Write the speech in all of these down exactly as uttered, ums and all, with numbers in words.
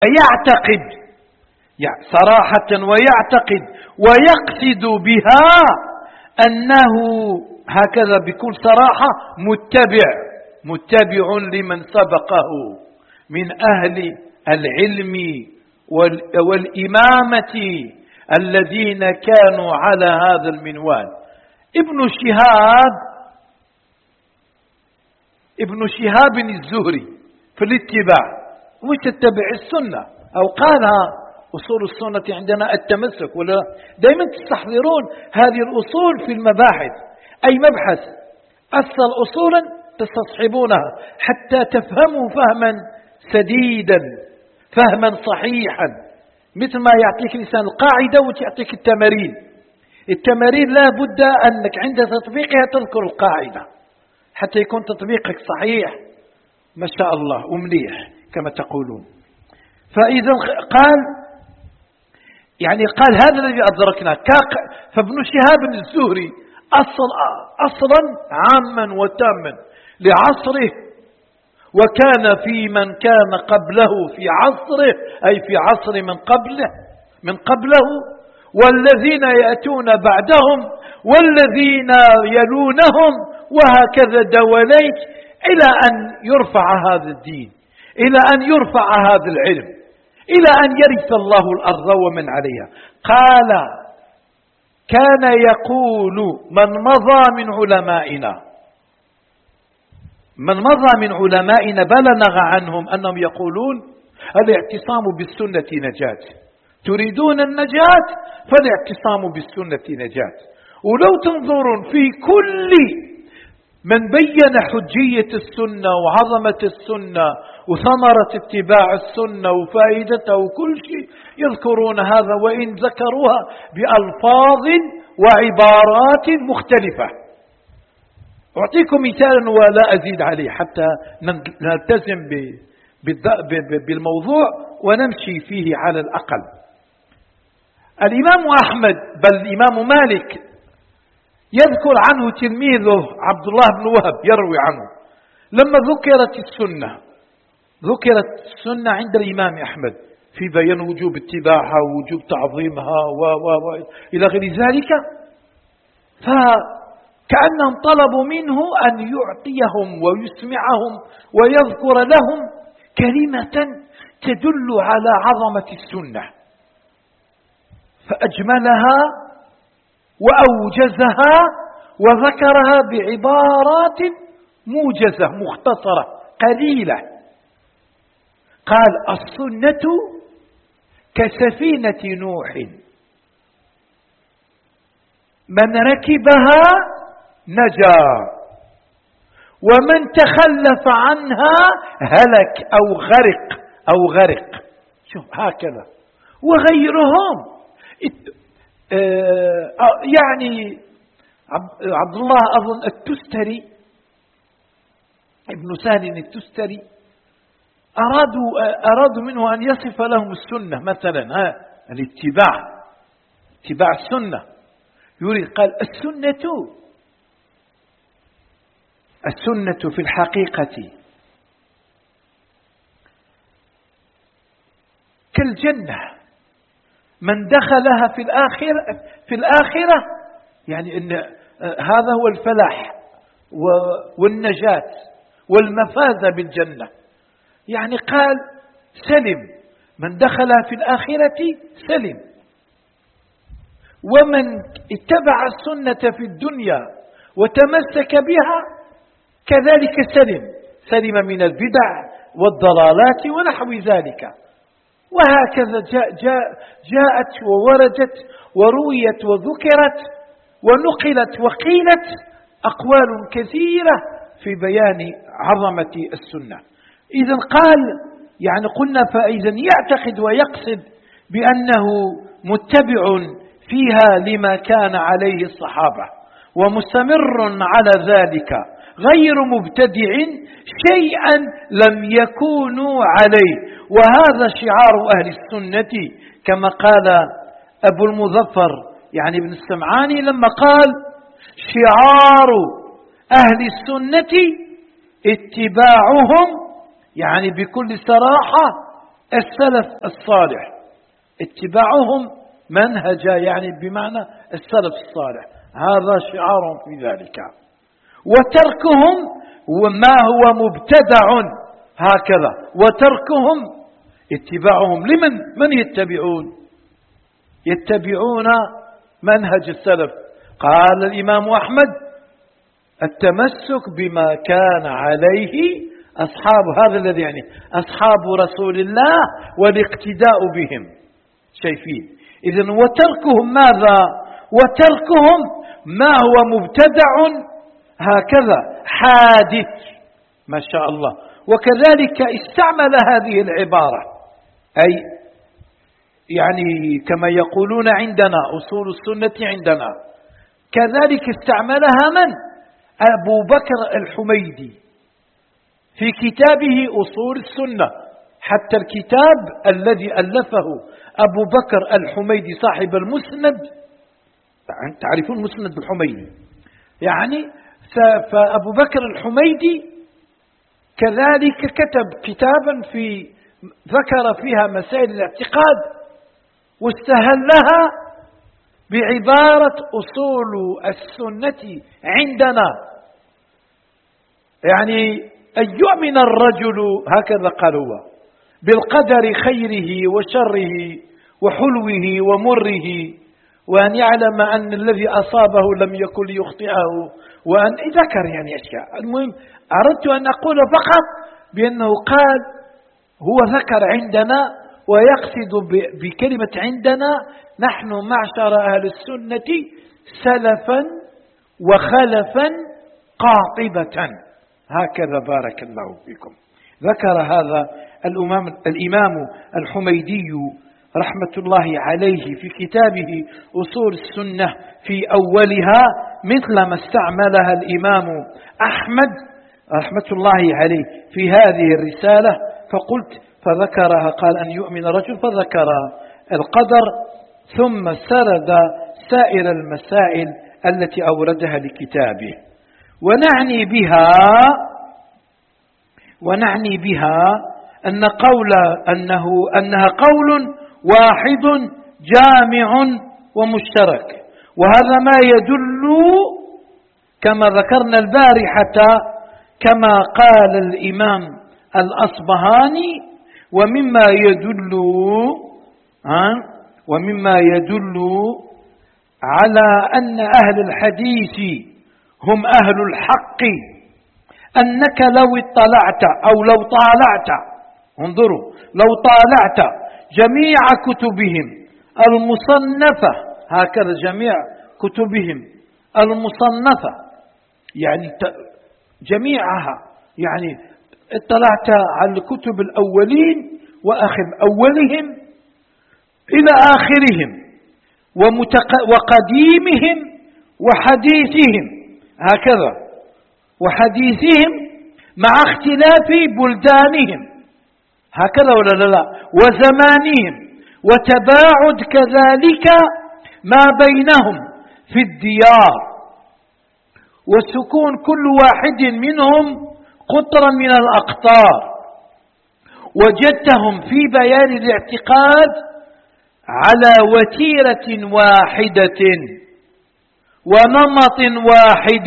يعتقد صراحة ويعتقد ويقصد بها أنه هكذا بكل صراحة متبع متبع لمن سبقه من أهل العلم والإمامة الذين كانوا على هذا المنوال. ابن شهاب ابن شهاب الزهري في الاتباع مش تتبع السنة، أو قالها أصول السنة عندنا التمسك، ولا دائما تستحضرون هذه الأصول في المباحث، أي مبحث أصل أصولا تستصحبونها حتى تفهموا فهما سديدا فهما صحيحا، مثل ما يعطيك الإنسان القاعدة وتعطيك التمارين. التمارين لا بد أنك عند تطبيقها تذكر القاعدة حتى يكون تطبيقك صحيح ما شاء الله ومليح كما تقولون. فإذا قال يعني قال هذا الذي أدركنا. فابن شهاب الزهري أصل أصلا عاما وتاما لعصره، وكان في من كان قبله في عصره، أي في عصر من قبله من قبله والذين يأتون بعدهم والذين يلونهم، وهكذا دواليك إلى أن يرفع هذا الدين، إلى أن يرفع هذا العلم، إلى أن يرث الله الأرض ومن عليها. قال كان يقول من مضى من علمائنا من مضى من علمائنا بلغ عنهم أنهم يقولون الاعتصام بالسنة نجاة. تريدون النجاة فالاعتصام بالسنة نجاة. ولو تنظرون في كل من بين حجية السنة وعظمة السنة وثمرة اتباع السنة وفائدته وكل شيء يذكرون هذا، وإن ذكروها بألفاظ وعبارات مختلفة. أعطيكم مثالا ولا أزيد عليه حتى نلتزم بالموضوع ونمشي فيه على الأقل. الإمام أحمد بل الإمام مالك يذكر عنه تلميذه عبد الله بن وهب يروي عنه لما ذكرت السنة ذكرت السنة عند الإمام أحمد في بيان وجوب اتباعها ووجوب تعظيمها و و و إلى غير ذلك، فكأنهم طلبوا منه أن يعطيهم ويسمعهم ويذكر لهم كلمة تدل على عظمة السنة، فأجملها وأوجزها وذكرها بعبارات موجزة مختصرة قليلة. قال السنة كسفينة نوح من ركبها نجا ومن تخلف عنها هلك أو غرق أو غرق. شوف هكذا. وغيرهم يعني عبد الله أظن التستري ابن سهل التستري أرادوا أرادوا منه أن يصف لهم السنة مثلا ها الاتباع اتباع السنة. يريد قال السنة السنة في الحقيقة كالجنة من دخلها في الآخرة في الآخرة يعني إن هذا هو الفلاح والنجاة والمفازة بالجنة. يعني قال سلم من دخلها في الآخرة سلم، ومن اتبع السنة في الدنيا وتمسك بها كذلك سلم سلم من البدع والضلالات ونحو ذلك. وهكذا جاء جاء جاءت ووردت ورويت وذكرت ونقلت وقيلت أقوال كثيرة في بيان عظمة السنة. إذن قال يعني قلنا فإذا يعتقد ويقصد بأنه متبع فيها لما كان عليه الصحابة ومستمر على ذلك غير مبتدع شيئا لم يكونوا عليه. وهذا شعار أهل السنة كما قال أبو المظفر يعني ابن السمعاني لما قال شعار أهل السنة اتباعهم يعني بكل صراحة السلف الصالح اتباعهم منهج، يعني بمعنى السلف الصالح، هذا شعارهم في ذلك. وتركهم وما هو مبتدع هكذا، وتركهم اتباعهم لمن؟ من يتبعون؟ يتبعون منهج السلف. قال الإمام أحمد: التمسك بما كان عليه أصحاب، هذا الذي يعني أصحاب رسول الله، والاقتداء بهم. شايفين؟ إذن وتركهم ماذا؟ وتركهم ما هو مبتدع هكذا حادث، ما شاء الله. وكذلك استعمل هذه العبارة، أي يعني كما يقولون عندنا أصول السنة عندنا، كذلك استعملها من؟ أبو بكر الحميدي في كتابه أصول السنة. حتى الكتاب الذي ألفه أبو بكر الحميدي صاحب المسند، تعرفون مسند الحميدي يعني، فأبو بكر الحميدي كذلك كتب كتابا في ذكر فيها مسائل الاعتقاد، واستهلها بعبارة أصول السنة عندنا، يعني أن يؤمن الرجل، هكذا قال هو، بالقدر خيره وشره وحلوه ومره، وأن يعلم أن الذي أصابه لم يكن ليخطئه، وأن ذكر يعني أشياء. المهم أردت أن أقول فقط بأنه قال، هو ذكر عندنا ويقصد بكلمة عندنا نحن معشر أهل السنة سلفا وخلفا قاطبة، هكذا بارك الله فيكم. ذكر هذا الإمام, الإمام الحميدي رحمة الله عليه في كتابه أصول السنة في أولها، مثل ما استعملها الإمام أحمد رحمة الله عليه في هذه الرسالة. فقلت فذكرها، قال أن يؤمن رجل، فذكر القدر، ثم سرد سائر المسائل التي أوردها لكتابه. ونعني بها ونعني بها أن قول أنه أنها قول واحد جامع ومشترك، وهذا ما يدل كما ذكرنا البارحة، كما قال الإمام الأصبهاني، ومما يدل ها ومما يدل على أن أهل الحديث هم أهل الحق، أنك لو اطلعت أو لو طالعت، انظروا، لو طالعت جميع كتبهم المصنفة، هكذا جميع كتبهم المصنفة يعني جميعها، يعني اطلعت على الكتب الأولين وأخذ أولهم إلى آخرهم وقديمهم وحديثهم، هكذا، وحديثهم مع اختلاف بلدانهم، هكذا ولا لا، وزمانهم، وتباعد كذلك ما بينهم في الديار، وسكون كل واحد منهم قطرا من الأقطار. وجدتهم في بيان الاعتقاد على وتيرة واحدة ونمط واحد،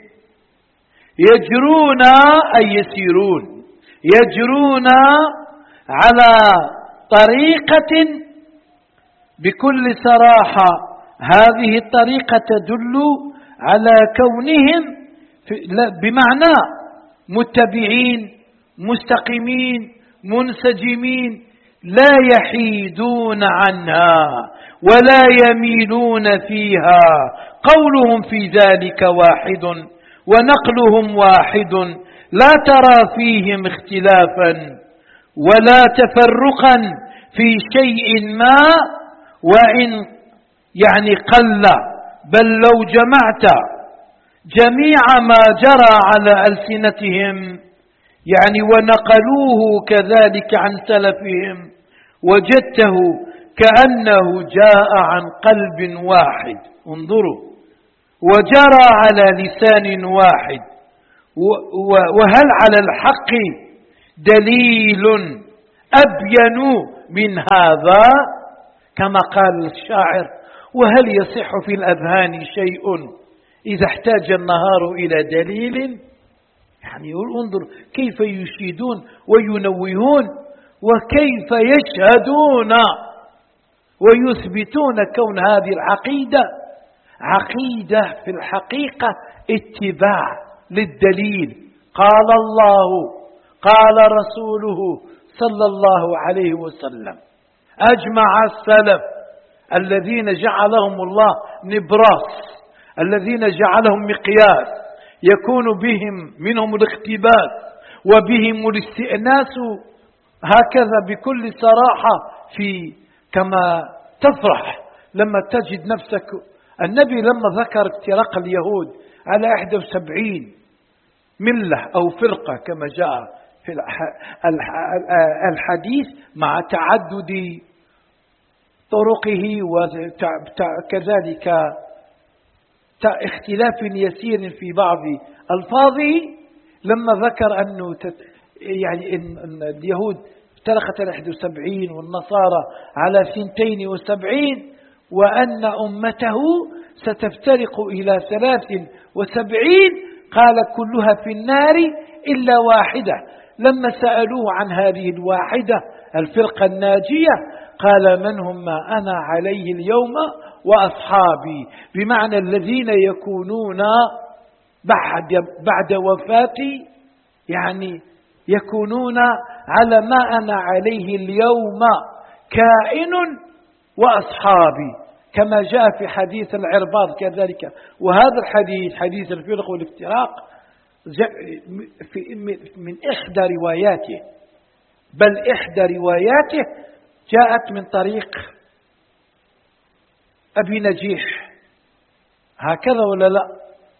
يجرون أي يسيرون، يجرون على طريقة بكل صراحة. هذه الطريقة تدل على كونهم بمعنى متبعين مستقيمين منسجمين، لا يحيدون عنها ولا يميلون فيها، قولهم في ذلك واحد ونقلهم واحد، لا ترى فيهم اختلافا ولا تفرقا في شيء ما، وإن يعني قل، بل لو جمعت جميع ما جرى على ألسنتهم يعني ونقلوه كذلك عن سلفهم، وجدته كأنه جاء عن قلب واحد، انظروا، وجرى على لسان واحد. وهل على الحق دليل أبين من هذا؟ كما قال الشاعر: وهل يصح في الأذهان شيء إذا احتاج النهار إلى دليل؟ يعني انظر كيف يشيدون وينوهون وكيف يشهدون ويثبتون كون هذه العقيدة عقيدة في الحقيقة اتباع للدليل. قال الله قال رسوله صلى الله عليه وسلم. أجمع السلف الذين جعلهم الله نبراس، الذين جعلهم مقياس يكون بهم منهم الاقتباس وبهم الاستئناس، هكذا بكل صراحة، في كما تفرح لما تجد نفسك. النبي لما ذكر افتراق اليهود على إحدى وسبعين ملة أو فرقة كما جاء في الحديث مع تعدد طرقه وكذلك اختلاف يسير في بعض ألفاظه، لما ذكر أنه يعني إن اليهود افترقت على إحدى وسبعين والنصارى على ثنتين وسبعين، وأن أمته ستفترق إلى ثلاث وسبعين، قال كلها في النار إلا واحدة. لما سألوه عن هذه الواحدة الفرقة الناجية قال: من هم ما أنا عليه اليوم وأصحابي، بمعنى الذين يكونون بعد, بعد وفاتي، يعني يكونون على ما أنا عليه اليوم كائن وأصحابي، كما جاء في حديث العرباض كذلك. وهذا الحديث حديث الفرق والافتراق من إحدى رواياته، بل إحدى رواياته جاءت من طريق أبي نجيح، هكذا ولا لا؟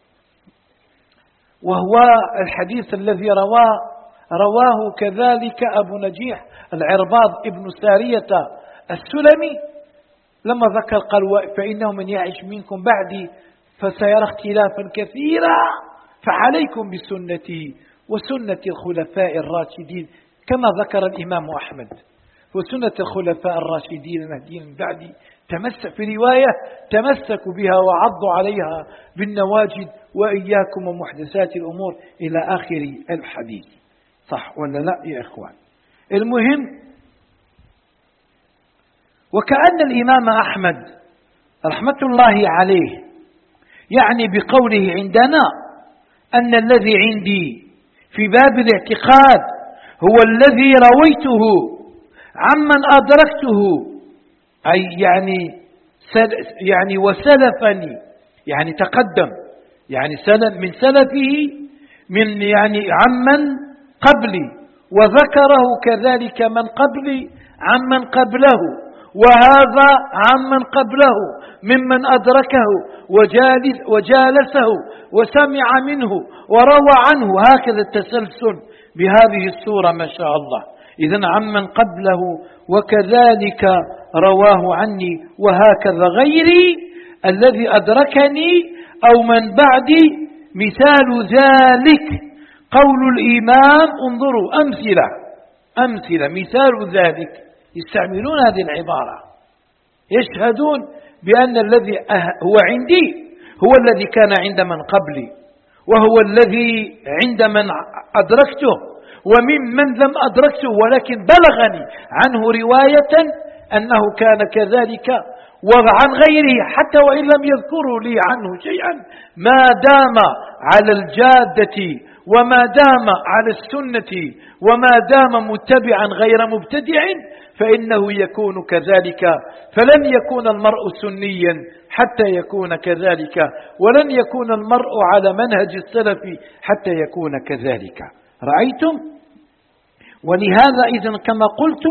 وهو الحديث الذي رواه رواه كذلك أبو نجيح العرباض ابن سارية السلمي، لما ذكر قال: فإنه من يعيش منكم بعدي فسيرى اختلافا كثيرا فعليكم بسنتي وسنة الخلفاء الراشدين، كما ذكر الإمام أحمد: وسنة الخلفاء الراشدين المهديين من بعدي تمسك، في رواية: تمسكوا بها وعضوا عليها بالنواجد وإياكم ومحدثات الأمور، إلى آخر الحديث. صح ولا لا يا إخوان؟ المهم، وكأن الإمام أحمد رحمة الله عليه يعني بقوله عندنا أن الذي عندي في باب الاعتقاد هو الذي رويته عمن أدركته، أي يعني يعني وسلفني، يعني تقدم، يعني سلف من سلفه، من يعني عمن قبلي، وذكره كذلك من قبلي عمن قبله، وهذا عمن قبله ممن أدركه وجالس وجالسه وسمع منه وروى عنه، هكذا التسلسل بهذه الصورة ما شاء الله. إذن عمن قبله وكذلك رواه عني، وهكذا غيري الذي أدركني أو من بعدي. مثال ذلك قول الإمام، انظروا أمثلة أمثلة مثال ذلك، يستعملون هذه العبارة، يشهدون بأن الذي هو عندي هو الذي كان عند من قبلي، وهو الذي عند من أدركته، وممن لم أدركته ولكن بلغني عنه رواية أنه كان كذلك، وعن غيره حتى وإن لم يذكروا لي عنه شيئا، ما دام على الجادة وما دام على السنة وما دام متبعا غير مبتدع فإنه يكون كذلك. فلن يكون المرء سنيا حتى يكون كذلك، ولن يكون المرء على منهج السلف حتى يكون كذلك. رأيتم؟ ولهذا إذن كما قلت،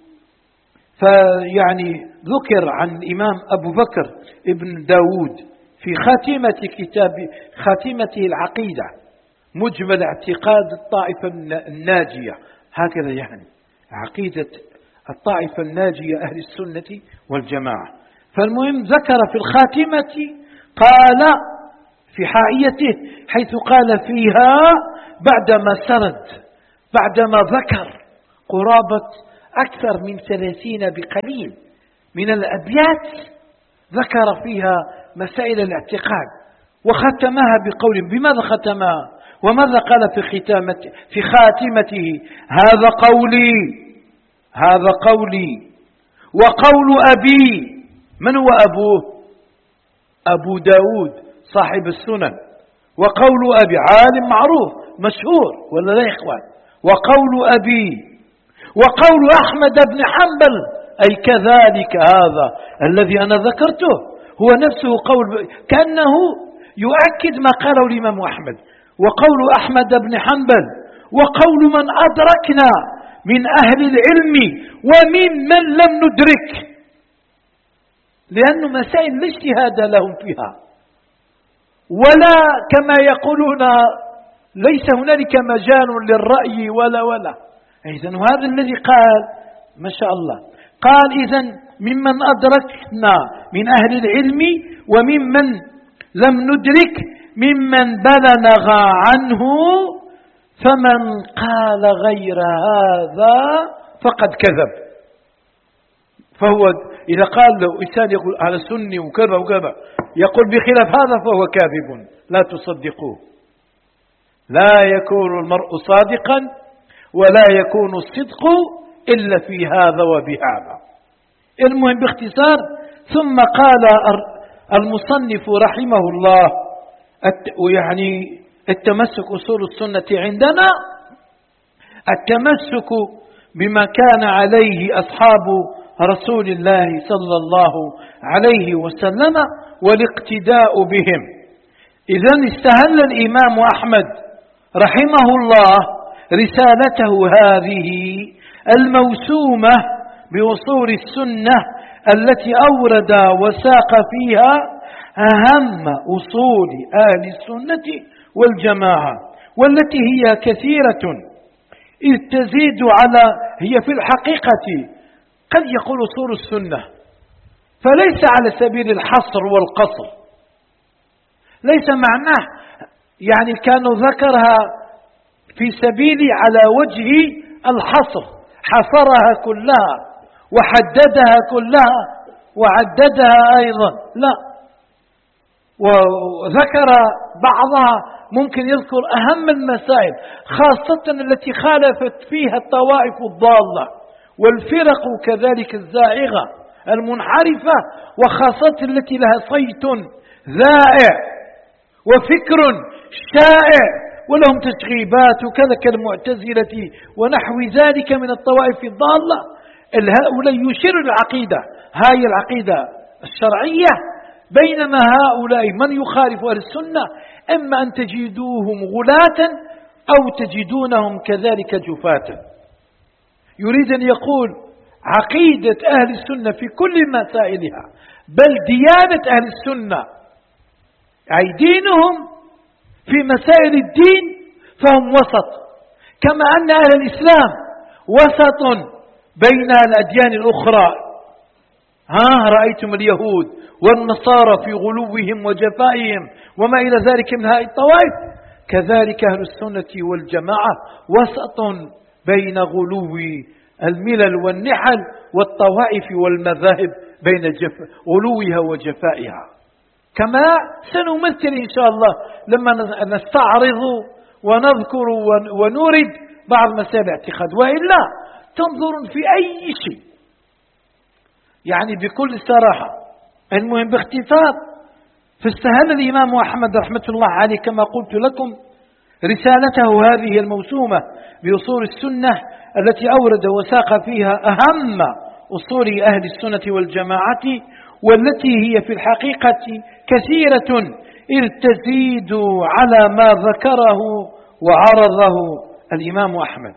فيعني ذكر عن الإمام أبو بكر ابن داود في خاتمة كتاب خاتمته العقيدة مجمل اعتقاد الطائفة الناجية، هكذا يعني عقيدة الطائفة الناجية أهل السنة والجماعة. فالمهم ذكر في الخاتمة، قال في حائيته حيث قال فيها بعدما سرد، بعدما ذكر قرابة أكثر من ثلاثين بقليل من الأبيات ذكر فيها مسائل الاعتقاد، وختمها بقول. بماذا ختمها وماذا قال في ختامته في خاتمته؟ هذا قولي هذا قولي وقول أبي. من هو أبوه؟ أبو داود صاحب السنن. وقول أبي عالم معروف مشهور ولا لا يا إخوان؟ وقول أبي وقول أحمد بن حنبل، أي كذلك هذا الذي أنا ذكرته هو نفسه قول، كأنه يؤكد ما قاله الإمام أحمد. وقول أحمد بن حنبل وقول من أدركنا من أهل العلم وممن لم ندرك، لأنه مسائل لا اجتهاد لهم فيها، ولا كما يقولون ليس هنالك مجال للرأي ولا ولا. إذن هذا الذي قال ما شاء الله، قال إذن ممن أدركنا من أهل العلم وممن لم ندرك ممن بلغ عنه، فمن قال غير هذا فقد كذب. فهو إذا قال له إنسان يقول على سني وكذا وكذا يقول بخلاف هذا فهو كاذب، لا تصدقوه. لا يكون المرء صادقا ولا يكون الصدق إلا في هذا وبهذا. المهم باختصار، ثم قال المصنف رحمه الله ويعني التمسك أصول السنة عندنا التمسك بما كان عليه أصحاب رسول الله صلى الله عليه وسلم والاقتداء بهم. إذن استهل الإمام أحمد رحمه الله رسالته هذه الموسومة بأصول السنة التي أورد وساق فيها أهم أصول أهل السنة والجماعة، والتي هي كثيرة إذ تزيد على، هي في الحقيقة قد يقول أصول السنة فليس على سبيل الحصر والقصر، ليس معناه يعني كانوا ذكرها في سبيل على وجه الحصر، حصرها كلها وحددها كلها وعددها أيضا، لا، وذكر بعضها، ممكن يذكر أهم المسائل خاصة التي خالفت فيها الطوائف الضالة والفرق كذلك الزائغة المنحرفة، وخاصة التي لها صيت ذائع وفكر شائع ولهم تشغيبات وكذا كالمعتزلة ونحو ذلك من الطوائف الضالة. هؤلاء يشير العقيدة، هاي العقيدة الشرعية، بينما هؤلاء من يخالف أهل السنة إما أن تجدوهم غلاة أو تجدونهم كذلك جفاة. يريد أن يقول عقيدة أهل السنة في كل مسائلها، بل ديانة أهل السنة أي دينهم في مسائل الدين فهم وسط، كما أن أهل الإسلام وسط بين الأديان الأخرى. ها رأيتم اليهود والنصارى في غلوهم وجفائهم وما إلى ذلك من هذه الطوائف، كذلك أهل السنة والجماعة وسط بين غلو الملل والنحل والطوائف والمذاهب، بين جف... غلوها وجفائها، كما سنمثل إن شاء الله لما نستعرض ونذكر ونورد بعض مسائل الاعتقاد. وإلا تنظر في أي شيء يعني بكل صراحة. المهم باختصار، فاستهل الإمام أحمد رحمة الله عليه كما قلت لكم رسالته هذه الموسومة بأصول السنة التي أورد وساق فيها أهم أصول أهل السنة والجماعة، والتي هي في الحقيقة كثيرة إذ تزيد على ما ذكره وعرضه الإمام أحمد،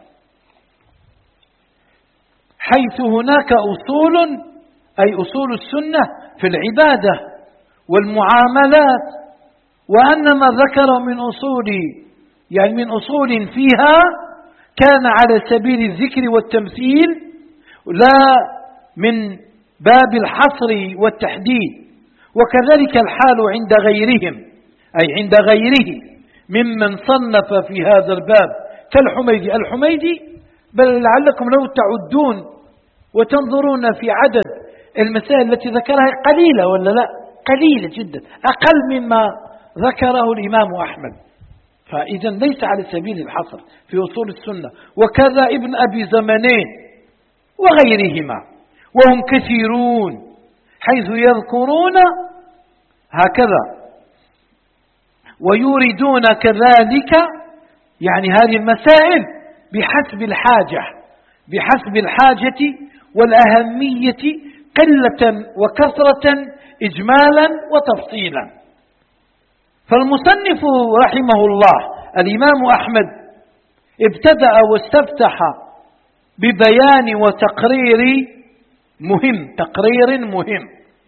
حيث هناك أصول أي أصول السنة في العبادة والمعاملات، وأن ما ذكر من أصول يعني من أصول فيها كان على سبيل الذكر والتمثيل لا من باب الحصر والتحديد. وكذلك الحال عند غيرهم أي عند غيره ممن صنف في هذا الباب كالحميدي. الحميدي بل لعلكم لو تعدون وتنظرون في عدد المسائل التي ذكرها قليلة ولا لا؟ قليلة جدا، أقل مما ذكره الإمام أحمد. فإذا ليس على سبيل الحصر في أصول السنة. وكذا ابن أبي زمانين وغيرهما، وهم كثيرون حيث يذكرون هكذا ويوردون كذلك يعني هذه المسائل بحسب الحاجة بحسب الحاجة والأهمية قلة وكثرة إجمالا وتفصيلا. فالمصنف رحمه الله الإمام أحمد ابتدأ واستفتح ببيان وتقرير مهم تقرير مهم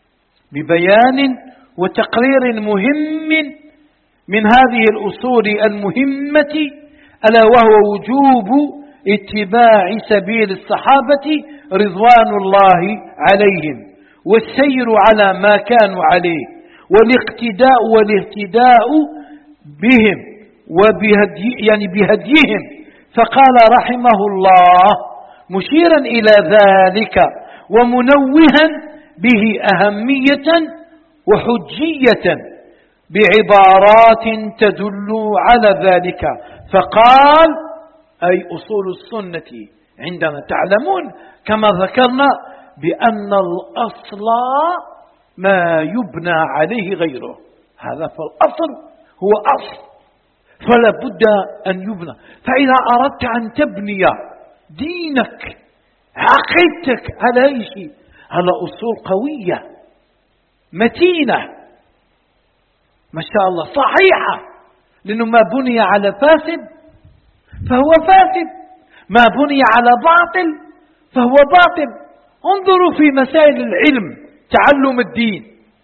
ببيان وتقرير مهم من هذه الأصول المهمة، ألا وهو وجوب اتباع سبيل الصحابة رضوان الله عليهم والسير على ما كانوا عليه والاقتداء والاهتداء بهم وبهدي يعني بهديهم. فقال رحمه الله مشيرا إلى ذلك ومنوها به أهمية وحجية بعبارات تدل على ذلك، فقال أي أصول السنة عندنا تعلمون كما ذكرنا بأن الأصل ما يبنى عليه غيره، هذا فالأصل هو أصل فلا بد أن يبنى. فإذا أردت أن تبني دينك عقيدتك على أي شيء على أصول قوية متينة ما شاء الله صحيحة، لأنه ما بني على فاسد فهو فاسد، ما بني على باطل فهو باطل. انظروا في مسائل العلم تعلم الدين،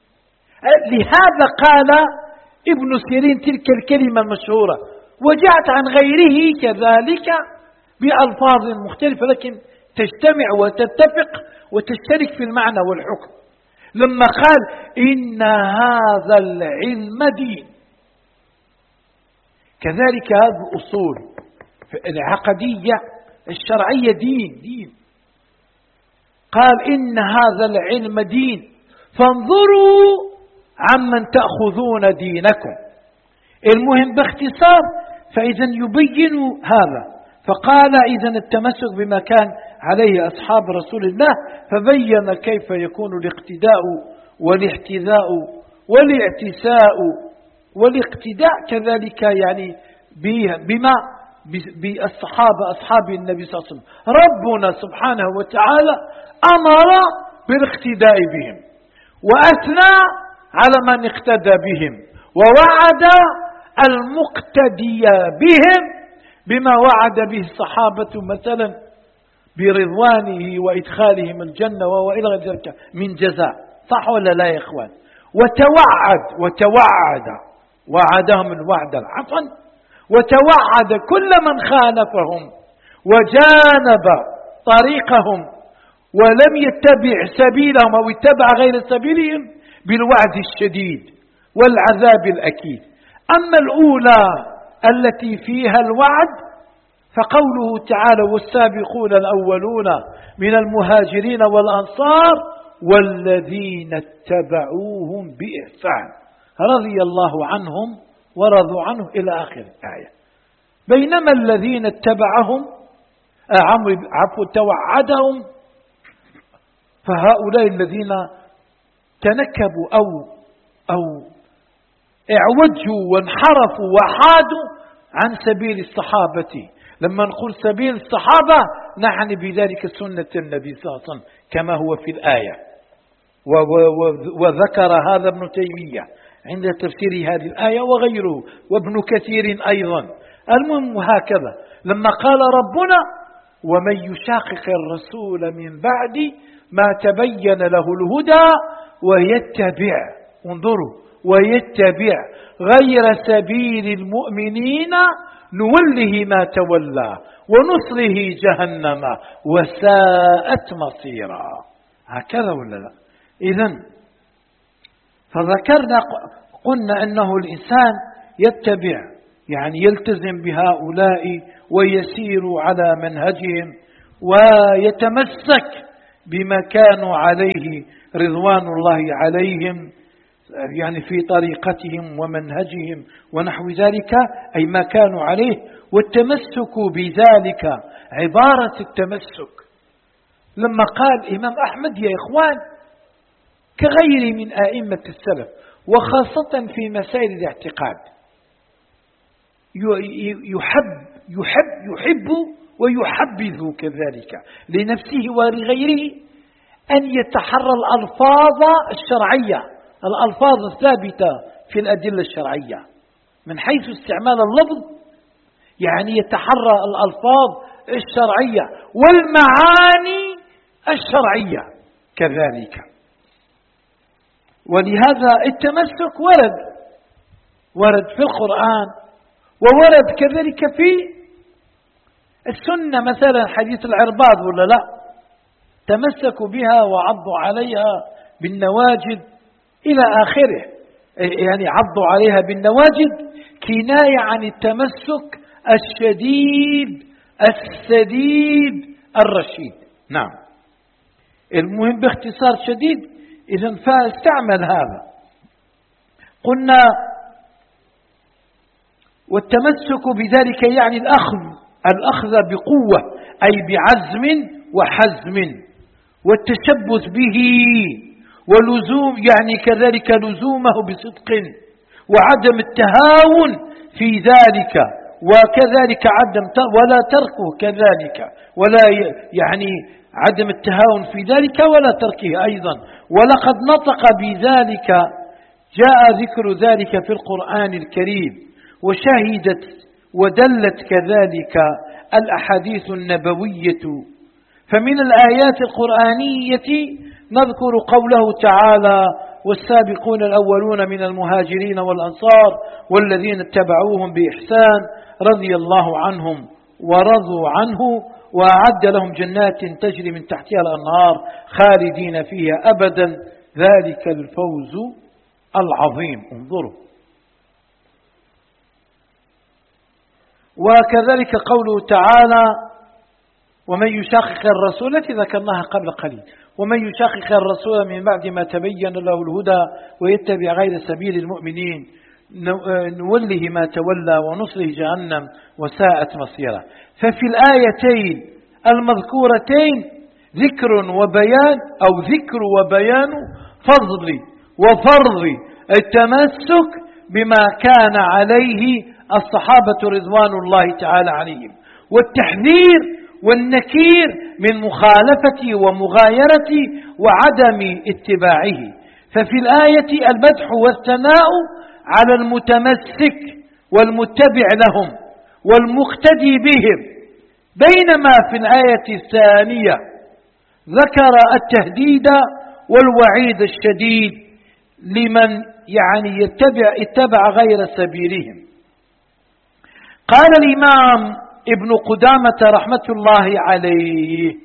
لهذا قال ابن سيرين تلك الكلمة المشهورة، وجاءت عن غيره كذلك بألفاظ مختلفة لكن تجتمع وتتفق وتشترك في المعنى والحكم، لما قال إن هذا العلم دين. كذلك هذه الأصول العقدية الشرعية دين دين قال إن هذا العلم دين فانظروا عمن تأخذون دينكم. المهم باختصار فإذا يبين هذا، فقال إذا التمسك بما كان عليه أصحاب رسول الله، فبين كيف يكون الاقتداء والاحتذاء والاعتساء والاقتداء كذلك يعني بما بالصحابة أصحاب النبي صلى الله عليه وسلم. ربنا سبحانه وتعالى أمر بالاقتداء بهم وأثنى على من اقتدى بهم ووعد المقتدي بهم بما وعد به الصحابة مثلا برضوانه وإدخالهم الجنة وإلى ذلك من جزاء. صح ولا لا يا إخوان؟ وتوعد وتوعد وعدهم الوعد الحسن وتوعد كل من خالفهم وجانب طريقهم ولم يتبع سبيلهم أو اتبع غير سبيلهم بالوعد الشديد والعذاب الأكيد. أما الأولى التي فيها الوعد فقوله تعالى والسابقون الأولون من المهاجرين والأنصار والذين اتبعوهم بإحسان رضي الله عنهم ورضوا عنه إلى آخر الآية. بينما الذين اتبعهم عفوا توعدهم فهؤلاء الذين تنكبوا أو أو اعوجوا وانحرفوا وحادوا عن سبيل الصحابة. لما نقول سبيل الصحابة نعني بذلك سنة النبي صلى الله عليه وسلم كما هو في الآية، وذكر هذا ابن تيمية عند تفسير هذه الآية وغيره وابن كثير أيضا. المهم هكذا لما قال ربنا ومن يشاقق الرسول من بعد ما تبين له الهدى ويتبع انظروا ويتبع غير سبيل المؤمنين نوله ما تولى ونصره جهنم وساءت مصيرا. هكذا ولا لا؟ إذن فذكرنا قلنا أنه الإنسان يتبع يعني يلتزم بهؤلاء ويسير على منهجهم ويتمسك بما كانوا عليه رضوان الله عليهم، يعني في طريقتهم ومنهجهم ونحو ذلك، أي ما كانوا عليه. والتمسك بذلك عبارة التمسك لما قال إمام أحمد يا إخوان كغيره من أئمة السلف، وخاصة في مسائل الاعتقاد، يحب يحب يحب ويحبذ كذلك لنفسه ولغيره أن يتحرى الألفاظ الشرعية، الألفاظ الثابتة في الأدلة الشرعية من حيث استعمال اللفظ، يعني يتحرى الألفاظ الشرعية والمعاني الشرعية كذلك. ولهذا التمسك ورد ورد في القرآن وورد كذلك في السنة، مثلا حديث العرباض ولا لا، تمسكوا بها وعضوا عليها بالنواجد إلى آخره، يعني عضوا عليها بالنواجد كناية عن التمسك الشديد السديد الرشيد. نعم، المهم باختصار شديد، إذن فاستعمل هذا. قلنا والتمسك بذلك يعني الأخذ الأخذ بقوة أي بعزم وحزم، والتشبث به ولزوم يعني كذلك لزومه بصدق، وعدم التهاون في ذلك، وكذلك عدم ولا تركه كذلك، ولا يعني عدم التهاون في ذلك ولا تركه أيضا. ولقد نطق بذلك، جاء ذكر ذلك في القرآن الكريم، وشهدت ودلت كذلك الأحاديث النبوية. فمن الآيات القرآنية نذكر قوله تعالى: والسابقون الأولون من المهاجرين والأنصار والذين اتبعوهم بإحسان رضي الله عنهم ورضوا عنه وأعد لهم جنات تجري من تحتها الأنهار خالدين فيها أبدا ذلك الفوز العظيم. انظروا. وكذلك قوله تعالى: ومن يشاقق الرسول، التي ذكرناها قبل قليل، ومن يشاقق الرسول من بعد ما تبين له الهدى ويتبع غير سبيل المؤمنين نوله ما تولى ونصله جهنم وساءت مصيره. ففي الآيتين المذكورتين ذكر وبيان أو ذكر وبيان فضل وفرض التمسك بما كان عليه الصحابة رضوان الله تعالى عليهم، والتحذير والنكير من مخالفة ومغايرة وعدم اتباعه. ففي الآية المدح والثناء على المتمسك والمتبع لهم والمقتدي بهم، بينما في الآية الثانية ذكر التهديد والوعيد الشديد لمن يعني يتبع, اتبع غير سبيلهم. قال الإمام ابن قدامة رحمة الله عليه: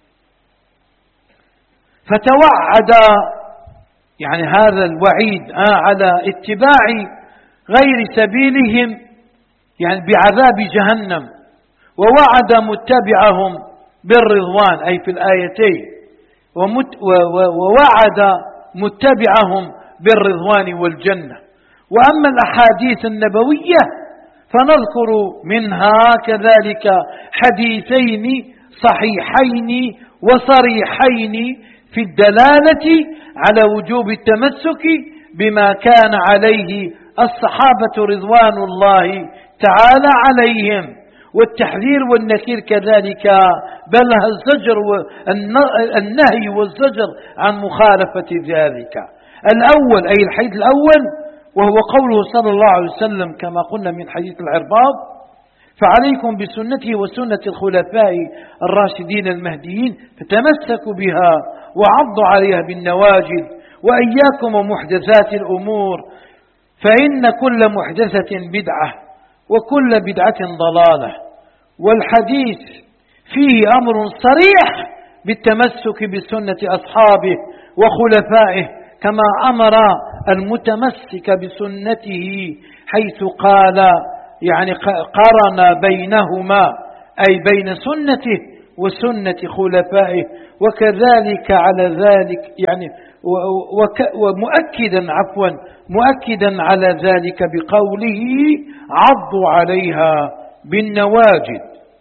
فتوعد يعني هذا الوعيد على اتباع غير سبيلهم يعني بعذاب جهنم، ووعد متبعهم بالرضوان أي في الآيتين، ووعد متبعهم بالرضوان والجنة. وأما الأحاديث النبوية فنذكر منها كذلك حديثين صحيحين وصريحين في الدلالة على وجوب التمسك بما كان عليه الصحابة رضوان الله تعالى عليهم، والتحذير والنكير كذلك، بل الزجر والنهي والزجر عن مخالفة ذلك. الأول أي الحديث الأول وهو قوله صلى الله عليه وسلم كما قلنا من حديث العرباض: فعليكم بسنتي وسنة الخلفاء الراشدين المهديين فتمسكوا بها وعضوا عليها بالنواجذ، وإياكم ومحدثات الأمور فإن كل محدثة بدعة وكل بدعة ضلالة. والحديث فيه أمر صريح بالتمسك بسنة أصحابه وخلفائه، كما أمر المتمسك بسنته حيث قال يعني قارن بينهما أي بين سنته وسنة خلفائه، وكذلك على ذلك يعني ومؤكدا عفوا مؤكدا على ذلك بقوله عضوا عليها بالنواجذ.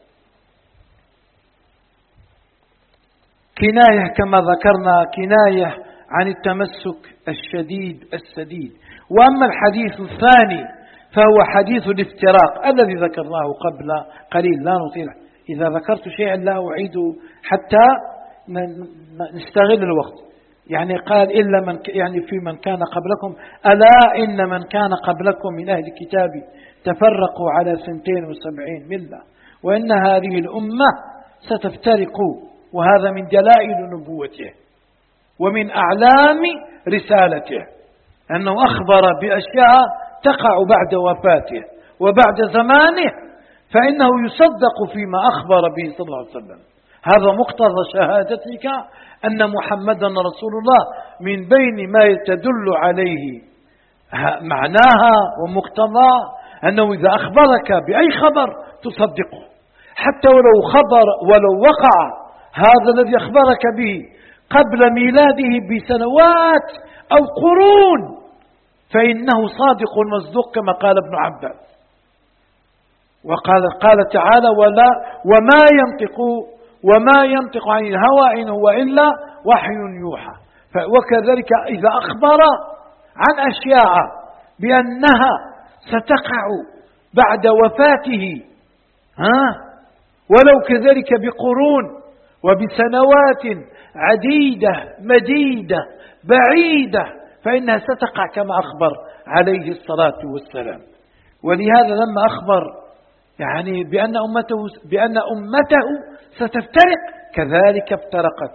كناية كما ذكرنا كناية عن التمسك الشديد السديد. وأما الحديث الثاني فهو حديث الافتراق الذي ذكرناه قبل قليل، لا نطيل، إذا ذكرت شيئا لا أعيده حتى نستغل الوقت. يعني قال إلا من يعني في من كان قبلكم ألا إن من كان قبلكم من أهل الكتاب تفرقوا على سنتين وسبعين ملة وإن هذه الأمة ستفترق، وهذا من دلائل نبوته ومن أعلام رسالته أنه أخبر بأشياء تقع بعد وفاته وبعد زمانه، فإنه يصدق فيما أخبر به صلى الله عليه وسلم. هذا مقتضى شهادتك أن محمدا رسول الله، من بين ما تدل عليه معناها ومقتضى أنه إذا أخبرك بأي خبر تصدقه، حتى ولو خبر ولو وقع هذا الذي أخبرك به قبل ميلاده بسنوات أو قرون فإنه صادق مصدوق كما قال ابن عباس. وقال قال تعالى ولا وما ينطق وما ينطق عن الهوى إن هو إلا وحي يوحى. وكذلك إذا أخبر عن أشياء بأنها ستقع بعد وفاته ها ولو كذلك بقرون وبسنوات عديدة مديدة بعيدة فإنها ستقع كما أخبر عليه الصلاة والسلام. ولهذا لما أخبر يعني بأن أمته, بأن أمته ستفترق كذلك افترقت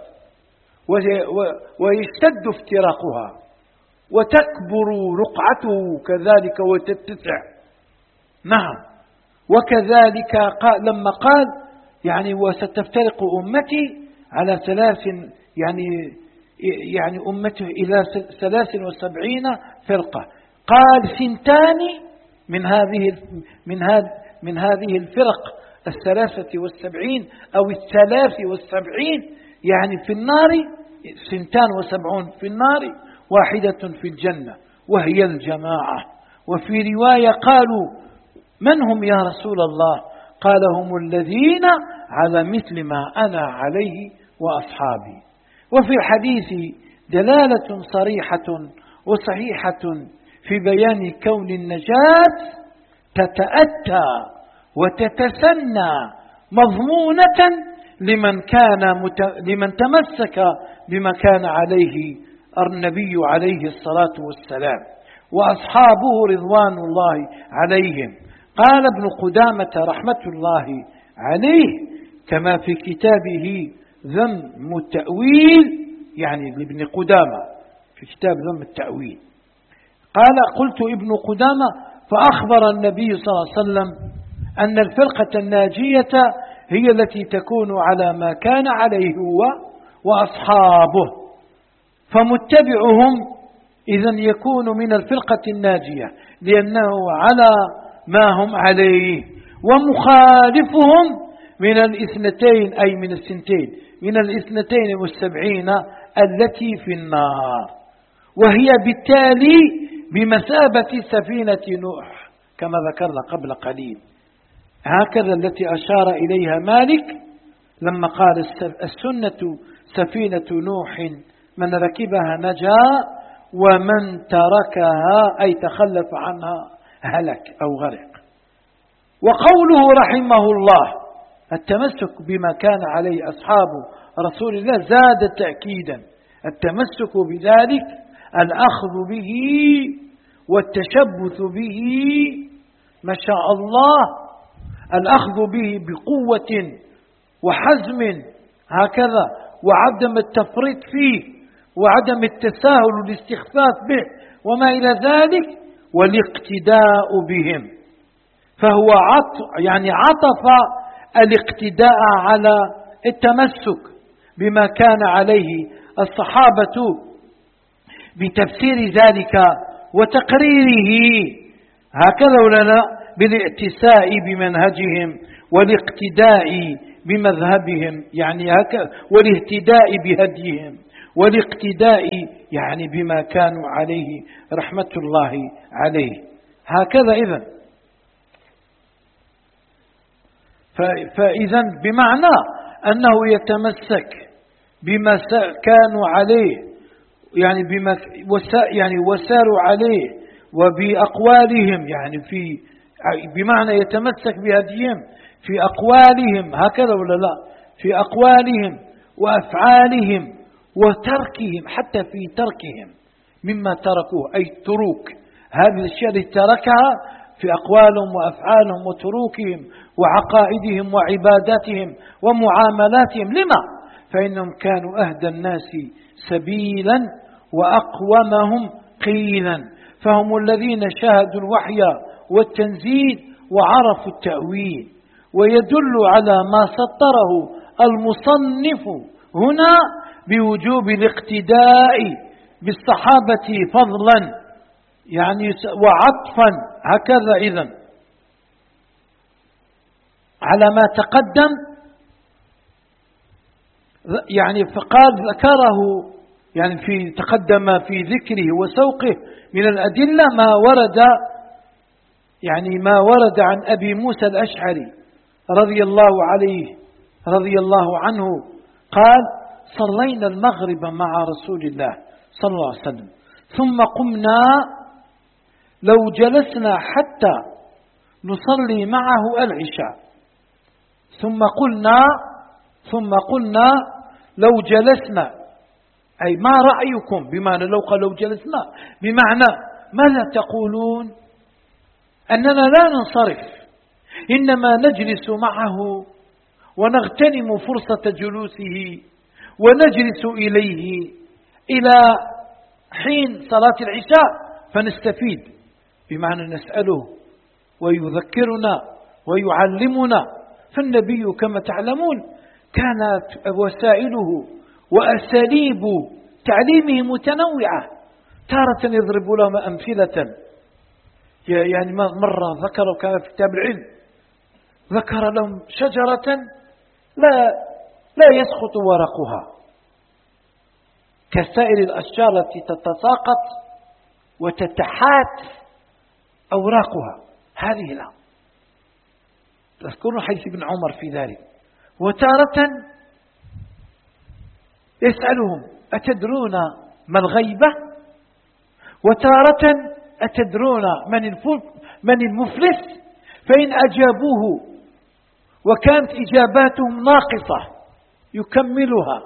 ويشتد افتراقها وتكبر رقعته كذلك وتتسع. نعم. وكذلك قال لما قال يعني وستفترق أمتي على ثلاث يعني يعني أمته إلى ثلاث وسبعين فرقة، قال سنتان من هذه من هذه من هذه الفرق الثلاثة والسبعين أو الثلاث والسبعين يعني في النار، سنتان وسبعون في النار واحدة في الجنة وهي الجماعة. وفي رواية قالوا من هم يا رسول الله؟ قال هم الذين على مثل ما أنا عليه وأصحابي. وفي الحديث دلالة صريحة وصحيحة في بيان كون النجاة تتأتى وتتسنى مضمونة لمن كان مت... لمن تمسك بما كان عليه النبي عليه الصلاة والسلام وأصحابه رضوان الله عليهم. قال ابن قدامة رحمة الله عليه كما في كتابه ذم التأويل يعني لابن قدامة في كتاب ذم التأويل قال قلت ابن قدامة فأخبر النبي صلى الله عليه وسلم أن الفرقة الناجية هي التي تكون على ما كان عليه هو وأصحابه، فمتبعهم إذن يكون من الفرقة الناجية لأنه على ما هم عليه، ومخالفهم من الاثنتين أي من السنتين من الاثنتين والسبعين التي في النار، وهي بالتالي بمثابة سفينة نوح كما ذكرنا قبل قليل، هكذا التي أشار إليها مالك لما قال السنة سفينة نوح من ركبها نجا ومن تركها أي تخلف عنها هلك أو غرق. وقوله رحمه الله التمسك بما كان عليه أصحاب رسول الله زاد تأكيدا، التمسك بذلك الأخذ به والتشبث به ما شاء الله، الأخذ به بقوة وحزم هكذا، وعدم التفريط فيه وعدم التساهل والاستخفاف به وما إلى ذلك، والاقتداء بهم. فهو عطف يعني عطف الاقتداء على التمسك بما كان عليه الصحابة بتفسير ذلك وتقريره هكذا ولنا بالاعتساء بمنهجهم والاقتداء بمذهبهم يعني هكذا، والاهتداء بهديهم، والاقتداء يعني بما كانوا عليه رحمة الله عليه. هكذا إذن. فإذا بمعنى أنه يتمسك بما كانوا عليه، يعني بما يعني وساروا عليه، وبأقوالهم، يعني في بمعنى يتمسك بهديهم في أقوالهم، هكذا ولا لا؟ في أقوالهم وأفعالهم وتركهم، حتى في تركهم مما تركوه، أي التروك، هذه الأشياء التي تركها في أقوالهم وأفعالهم وتروكهم وعقائدهم وعباداتهم ومعاملاتهم. لما؟ فإنهم كانوا أهدى الناس سبيلا وأقومهم قيلا، فهم الذين شاهدوا الوحي والتنزيل وعرفوا التأويل. ويدل على ما سطره المصنف هنا بوجوب الاقتداء بالصحابة فضلا يعني وعطفا، هكذا إذن على ما تقدم. يعني فقال ذكره يعني في تقدم في ذكره وسوقه من الأدلة ما ورد، يعني ما ورد عن أبي موسى الأشعري رضي الله عليه رضي الله عنه قال: صلينا المغرب مع رسول الله صلى الله عليه وسلم ثم قمنا، لو جلسنا حتى نصلي معه العشاء، ثم قلنا ثم قلنا لو جلسنا، أي ما رأيكم، بمعنى لو قال لو جلسنا بمعنى ماذا تقولون؟ أننا لا ننصرف، إنما نجلس معه ونغتنم فرصة جلوسه ونجلس إليه إلى حين صلاة العشاء فنستفيد، بمعنى نسأله ويذكرنا ويعلمنا. فالنبي كما تعلمون كانت وسائله وأساليب تعليمه متنوعة، تارة يضرب لهم أمثلة، يعني مرة ذكروا كان في كتاب العلم ذكر لهم شجرة لا لا يسقط ورقها كسائر الأشجار التي تتساقط وتتحات أوراقها، هذه لا. تذكرون حديث ابن عمر في ذلك. وتارة يسألهم: أتدرون ما الغيبة؟ وتارة: أتدرون من المفلس؟ فإن أجابوه وكانت إجاباتهم ناقصة يكملها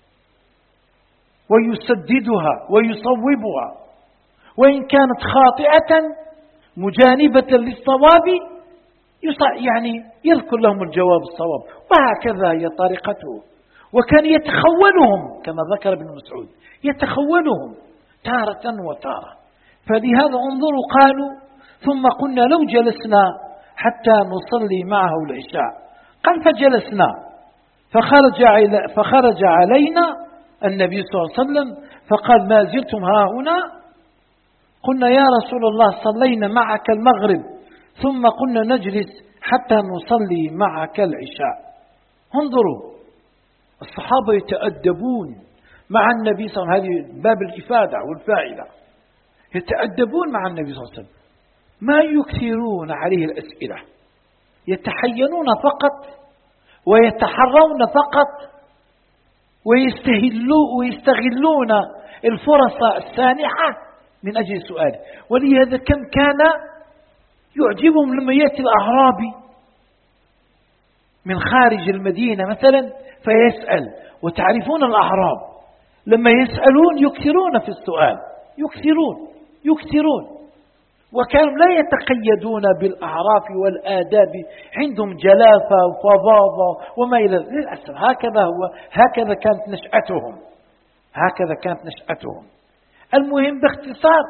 ويسددها ويصوبها، وإن كانت خاطئة مجانبة للصواب يعني يذكر لهم الجواب الصواب. وهكذا هي طريقته. وكان يتخولهم كما ذكر ابن مسعود، يتخولهم تارة وتارة. فلهذا انظروا قالوا: ثم قلنا لو جلسنا حتى نصلي معه العشاء. قال: فجلسنا فخرج, فخرج علينا النبي صلى الله عليه وسلم فقال: ما زلتم ها هنا؟ قلنا: يا رسول الله صلينا معك المغرب ثم قلنا نجلس حتى نصلي معك العشاء. انظروا الصحابة يتأدبون مع النبي صلى الله عليه وسلم، هذه باب الإفادة والفائدة، يتأدبون مع النبي صلى الله عليه وسلم، ما يكثرون عليه الأسئلة، يتحينون فقط ويتحرون فقط ويستغلون الفرص السانحة من أجل سؤاله. ولهذا كم كان يعجبهم لما يأتي الأعرابي من خارج المدينة مثلا فيسأل. وتعرفون الأعراب لما يسألون يكثرون في السؤال، يكثرون يكثرون وكانوا لا يتقيدون بالأعراف والآداب، عندهم جلافة وفظاظة وما إلى ذلك. هكذا هو، هكذا كانت نشأتهم، هكذا كانت نشأتهم. المهم باختصار،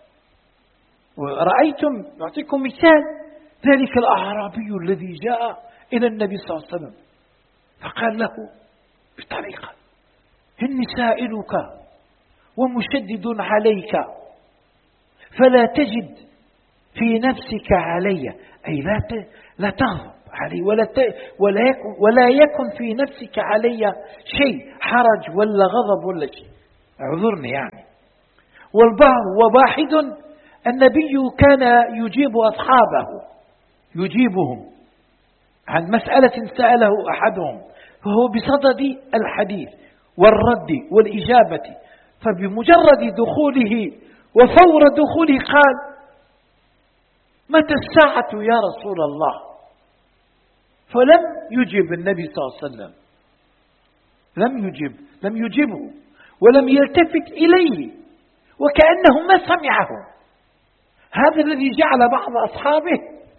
ورأيتم أعطيكم مثال ذلك الأعرابي الذي جاء إلى النبي صلى الله عليه وسلم فقال له بطريقة: إني سائلك ومشدد عليك فلا تجد في نفسك علي، أي لا لا تغضب علي ولا ولا يكن ولا يكن في نفسك علي شيء حرج ولا غضب ولا شيء، اعذرني يعني. والبعض وواحد النبي كان يجيب أصحابه، يجيبهم عن مسألة سأله أحدهم، فهو بصدد الحديث والرد والإجابة، فبمجرد دخوله وفور دخوله قال: متى الساعة يا رسول الله؟ فلم يجب النبي صلى الله عليه وسلم، لم يجب لم يجبه ولم يلتفت إليه وكأنه ما سمعه. هذا الذي جعل بعض أصحابه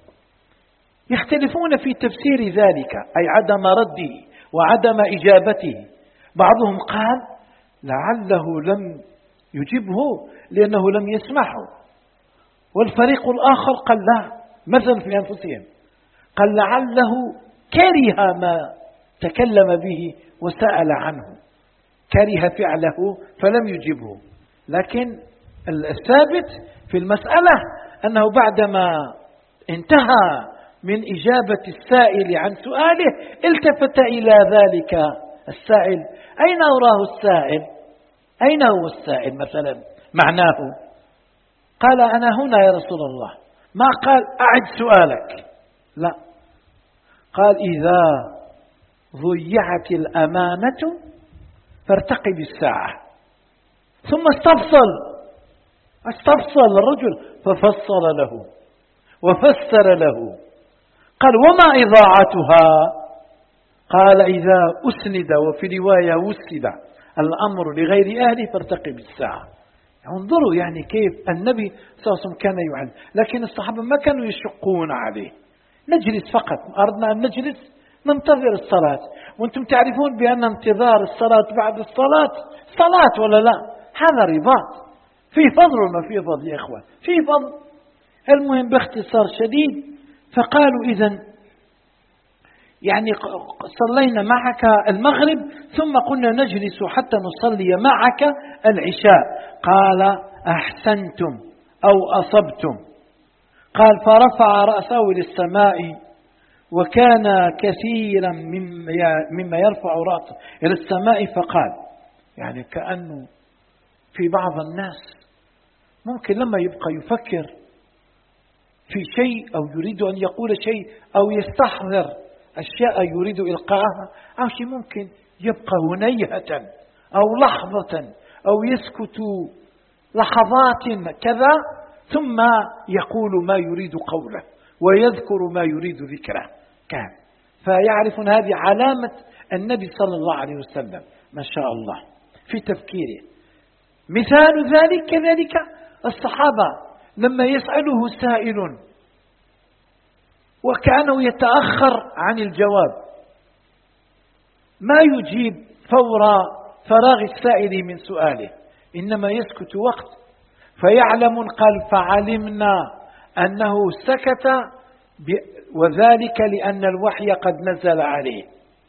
يختلفون في تفسير ذلك، أي عدم رده وعدم إجابته. بعضهم قال لعله لم يجبه لأنه لم يسمعه، والفريق الآخر قال لا، مثل في أنفسهم، قال لعله كره ما تكلم به وسأل عنه، كره فعله فلم يجبه. لكن الثابت في المسألة أنه بعدما انتهى من إجابة السائل عن سؤاله التفت إلى ذلك السائل: أين أراه السائل؟ أين هو السائل مثلا؟ معناه قال: أنا هنا يا رسول الله. ما قال: أعد سؤالك، لا، قال: إذا ضيعت الأمانة فارتقب الساعة. ثم استفصل استفصل الرجل ففصل له وفسر له، قال: وما إضاعتها؟ قال: إذا أسند، وفي رواية وسد الأمر لغير أهله فارتقب الساعة. انظروا يعني كيف النبي صلى الله عليه وسلم كان يعلم، لكن الصحابة ما كانوا يشقون عليه. نجلس فقط، أردنا أن نجلس ننتظر الصلاة، وأنتم تعرفون بأن انتظار الصلاة بعد الصلاة صلاة ولا لا؟ هذا رباط، في فضل وما في فضل يا إخوان، في فضل. المهم باختصار شديد، فقالوا: إذن يعني صلينا معك المغرب ثم قلنا نجلس حتى نصلي معك العشاء. قال: أحسنتم أو أصبتم. قال: فرفع رأسه للسماء، وكان كثيرا مما يرفع رأسه إلى السماء، فقال، يعني كأنه في بعض الناس ممكن لما يبقى يفكر في شيء أو يريد أن يقول شيء أو يستحضر أشياء يريد إلقاءها أو شيء، ممكن يبقى هنيهة أو لحظة أو يسكت لحظات كذا ثم يقول ما يريد قوله ويذكر ما يريد ذكره. كان فيعرفون هذه علامة النبي صلى الله عليه وسلم ما شاء الله في تفكيره. مثال ذلك كذلك الصحابة لما يسأله سائل وكأنه يتأخر عن الجواب، ما يجيب فور فراغ السائل من سؤاله، إنما يسكت وقت فيعلم. قال: فعلمنا أنه سكت، وذلك لأن الوحي قد نزل عليه.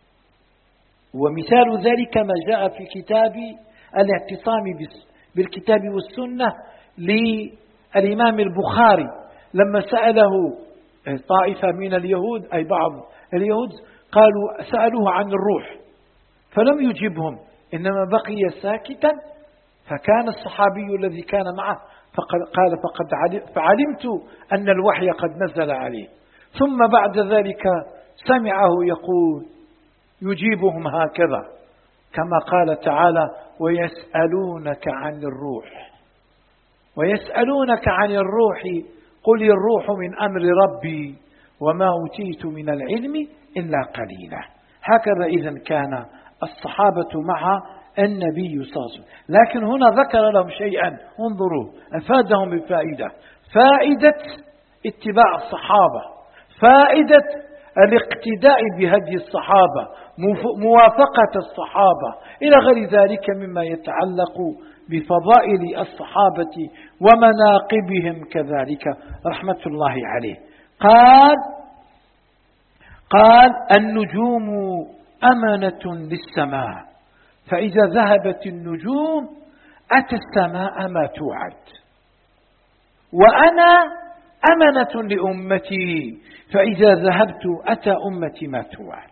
ومثال ذلك ما جاء في كتاب الاعتصام بالكتاب والسنة للإمام البخاري لما سأله طائفة من اليهود، أي بعض اليهود، قالوا سألوه عن الروح فلم يجبهم، إنما بقي ساكتا. فكان الصحابي الذي كان معه قال: فقد فعلمت أن الوحي قد نزل عليه. ثم بعد ذلك سمعه يقول يجيبهم هكذا كما قال تعالى: ويسألونك عن الروح ويسألونك عن الروح قل الروح من أمر ربي وما أوتيت من العلم إلا قليلا. هكذا إذن كان الصحابة مع النبي صلى الله عليه وسلم. لكن هنا ذكر لهم شيئا، انظروا، أفادهم بفائدة، فائدة اتباع الصحابة، فائدة الاقتداء بهدي الصحابة، موافقة الصحابة، إلى غير ذلك مما يتعلق بفضائل الصحابة ومناقبهم كذلك رحمة الله عليه. قال قال النجوم أمانة للسماء، فإذا ذهبت النجوم أتى السماء ما توعد، وأنا أمنة لأمتي، فإذا ذهبت أتى أمتي ما توعد.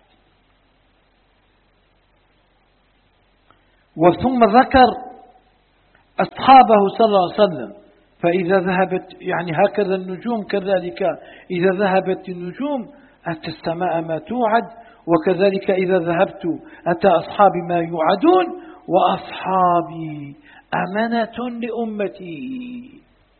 وثم ذكر أصحابه صلى الله عليه وسلم، فإذا ذهبت يعني هكذا النجوم كذلك إذا ذهبت النجوم أتى السماء ما توعد، وكذلك إذا ذهبت أتى أصحابي ما يوعدون، وأصحابي أمنة لأمتي،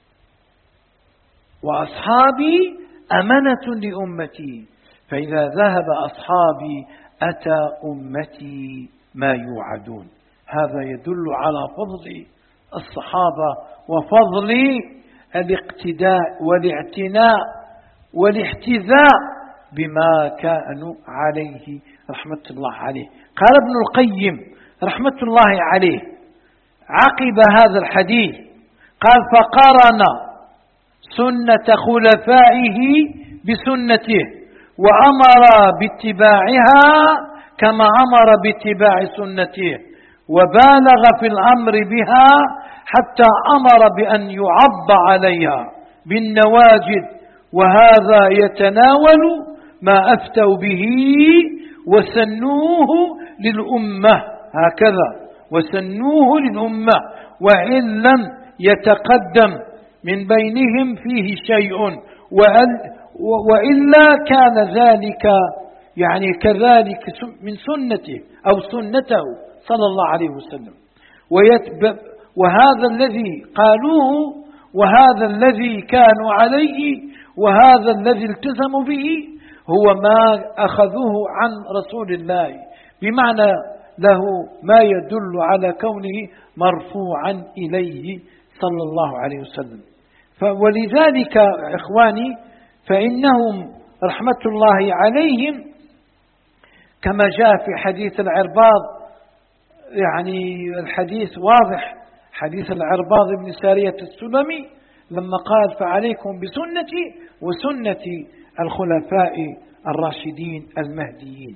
وأصحابي أمنة لأمتي، فإذا ذهب أصحابي أتى أمتي ما يوعدون. هذا يدل على فضل الصحابة وفضل الاقتداء والاعتناء والاحتذاء بما كانوا عليه رحمة الله عليه. قال ابن القيم رحمة الله عليه عقب هذا الحديث قال: فقارن سنة خلفائه بسنته وأمر باتباعها كما أمر باتباع سنته، وبالغ في الأمر بها حتى أمر بأن يعض عليها بالنواجذ، وهذا يتناول ما أفتوا به وسنوه للأمة، هكذا وسنوه للأمة، وإن لم يتقدم من بينهم فيه شيء، وإلا كان ذلك يعني كذلك من سنته أو سنته صلى الله عليه وسلم. وهذا الذي قالوه وهذا الذي كانوا عليه وهذا الذي التزموا به هو ما أخذوه عن رسول الله، بمعنى له ما يدل على كونه مرفوعا إليه صلى الله عليه وسلم. ولذلك إخواني فإنهم رحمة الله عليهم كما جاء في حديث العرباض، يعني الحديث واضح، حديث العرباض بن سارية السلمي لما قال: فعليكم بسنتي وسنة الخلفاء الراشدين المهديين.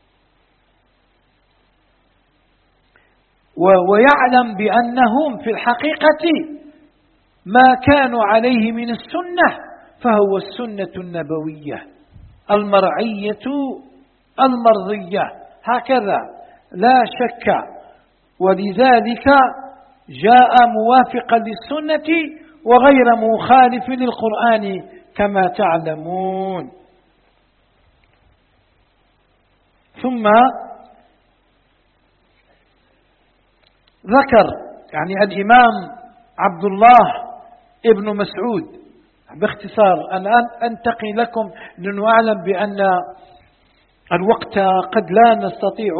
ويعلم بأنهم في الحقيقة ما كانوا عليه من السنة فهو السنة النبوية المرعية المرضية، هكذا لا شك. ولذلك جاء موافقا للسنة وغير مخالف للقرآن كما تعلمون. ثم ذكر يعني الإمام عبد الله ابن مسعود باختصار. الآن أنتقي لكم لأنه أعلم بأن الوقت قد لا نستطيع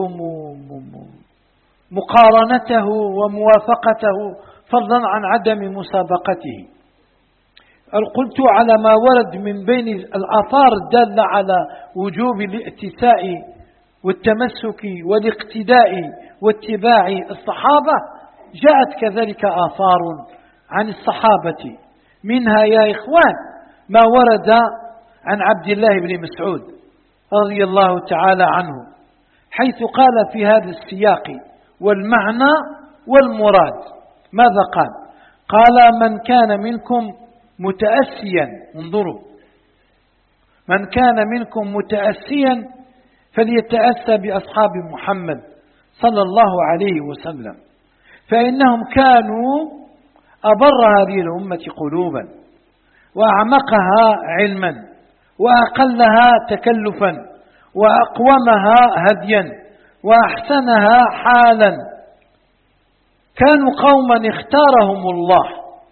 مقارنته وموافقته فضلا عن عدم مسابقته. قلت على ما ورد من بين الآثار الدالة على وجوب الائتساء والتمسك والاقتداء واتباع الصحابة جاءت كذلك آثار عن الصحابة، منها يا إخوان ما ورد عن عبد الله بن مسعود رضي الله تعالى عنه، حيث قال في هذا السياق والمعنى والمراد ماذا قال؟ قال: من كان منكم متأسيا، انظروا، من كان منكم متأسيا فليتأسى بأصحاب محمد صلى الله عليه وسلم، فإنهم كانوا أبر هذه الأمة قلوبا وأعمقها علما وأقلها تكلفا وأقومها هديا وأحسنها حالا. كانوا قوما اختارهم الله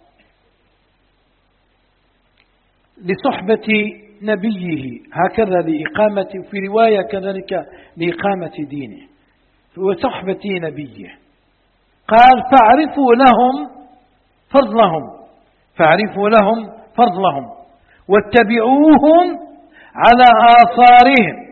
لصحبة نبيه، هكذا لإقامة، في رواية كذلك لإقامة دينه وصحبة نبيه. قال: فاعرفوا لهم فضلهم فاعرفوا لهم فضلهم واتبعوهم على آثارهم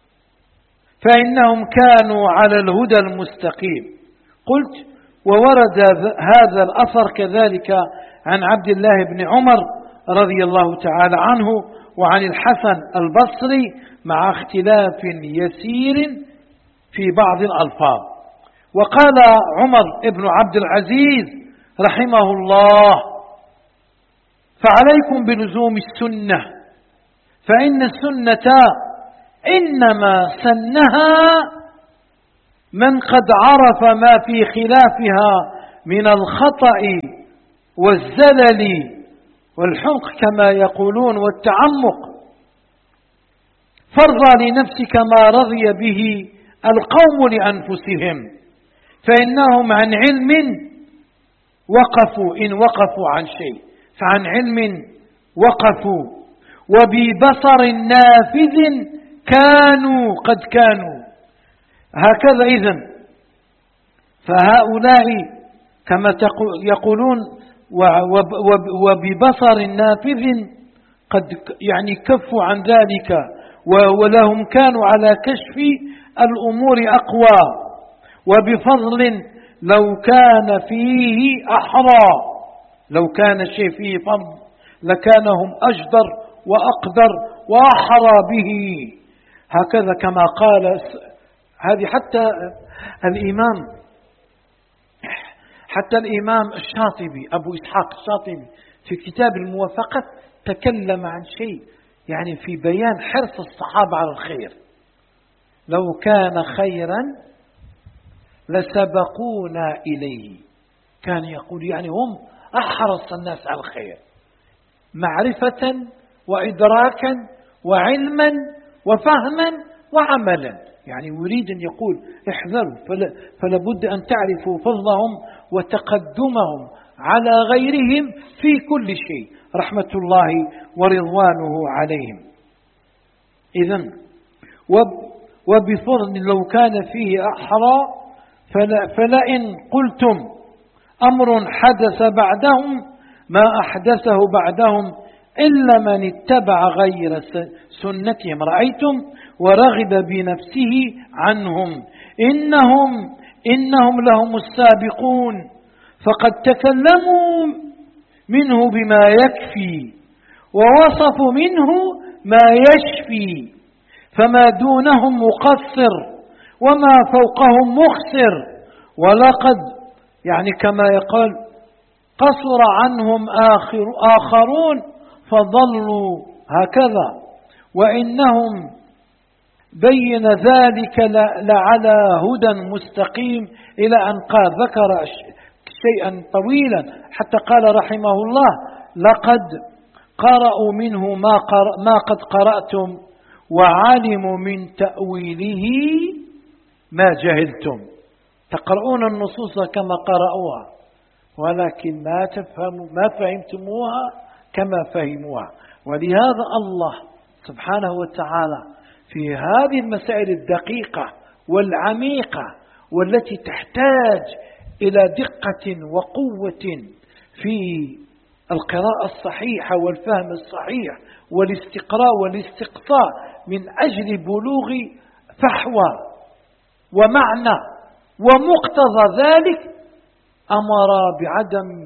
فإنهم كانوا على الهدى المستقيم. قلت: وورد هذا الأثر كذلك عن عبد الله بن عمر رضي الله تعالى عنه وعن الحسن البصري مع اختلاف يسير في بعض الألفاظ. وقال عمر بن عبد العزيز رحمه الله فعليكم بلزوم السنة، فإن السنة إنما سنها من قد عرف ما في خلافها من الخطأ والزلل والحمق كما يقولون والتعمق، فارضى لنفسك ما رضي به القوم لأنفسهم، فإنهم عن علم وقفوا إن وقفوا عن شيء، فعن علم وقفوا، وببصر نافذ كانوا قد كانوا. هكذا إذن فهؤلاء كما يقولون وببصر نافذ قد يعني كفوا عن ذلك، ولهم كانوا على كشف الأمور أقوى، وبفضل لو كان فيه أحرى، لو كان الشيء فيه فضل لكانهم أجدر وأقدر وأحرى به. هكذا كما قال هذه حتى الإمام حتى الإمام الشاطبي أبو إسحاق الشاطبي في كتاب الموافقة تكلم عن شيء يعني في بيان حرص الصحابة على الخير. لو كان خيرا لسبقونا إليه، كان يقول يعني هم أحرص الناس على الخير معرفة وإدراكا وعلما وفهما وعملا. يعني يريد أن يقول احذروا، فلا بد أن تعرفوا فضلهم وتقدمهم على غيرهم في كل شيء، رحمة الله ورضوانه عليهم. إذن وبفضل لو كان فيه أحرى فلئن قلتم أمر حدث بعدهم ما أحدثه بعدهم إلا من اتبع غير سنتهم رأيتم ورغب بنفسه عنهم إنهم إنهم لهم السابقون، فقد تكلموا منه بما يكفي ووصفوا منه ما يشفي، فما دونهم مقصر وما فوقهم مخسر، ولقد يعني كما يقول قصر عنهم آخر آخرون فضلوا هكذا، وإنهم بين ذلك لعلى هدى مستقيم، إلى أن قال ذكر شيئا طويلا حتى قال رحمه الله لقد قرأوا منه ما, قرأ ما قد قرأتم وعلموا من تأويله ما جهلتم. تقرؤون النصوص كما قرأوها ولكن ما تفهموا ما فهمتموها كما فهموها. ولهذا الله سبحانه وتعالى في هذه المسائل الدقيقة والعميقة والتي تحتاج إلى دقة وقوة في القراءة الصحيحة والفهم الصحيح والاستقراء والاستقصاء من أجل بلوغ فحوى ومعنى ومقتضى ذلك، أمر بعدم